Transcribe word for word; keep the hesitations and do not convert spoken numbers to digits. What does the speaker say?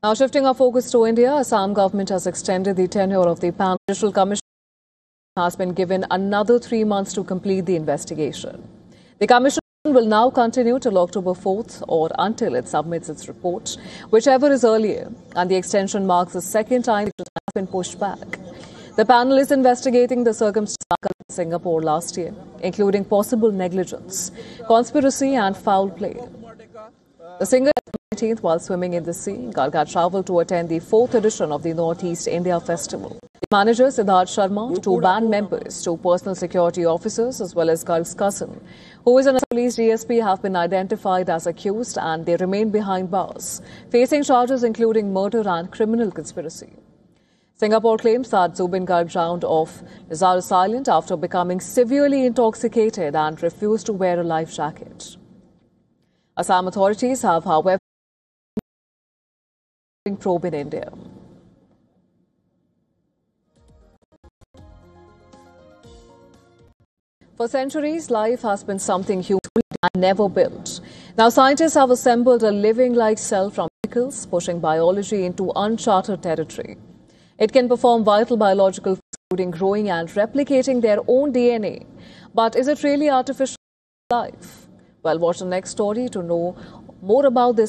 Now shifting our focus to India, Assam government has extended the tenure of the Pan Judicial Commission has been given another three months to complete the investigation. The commission will now continue till October fourth or until it submits its report, whichever is earlier, and the extension marks the second time it has been pushed back. The panel is investigating the circumstances in Singapore last year, including possible negligence, conspiracy and foul play. The singer nineteenth while swimming in the sea, Garga travelled to attend the fourth edition of the Northeast India Festival. The manager Siddharth Sharma, two band members, two personal security officers as well as Garg's cousin, who is an police D S P, have been identified as accused and they remain behind bars, facing charges including murder and criminal conspiracy. Singapore claims that Zubin Garg drowned off Lazarus Island after becoming severely intoxicated and refused to wear a life jacket. Assam authorities have, however, probe in India. For centuries, life has been something human and never built. Now, scientists have assembled a living-like cell from particles, pushing biology into uncharted territory. It can perform vital biological functions, including growing and replicating their own D N A. But is it really artificial life? Well, watch the next story to know more about this.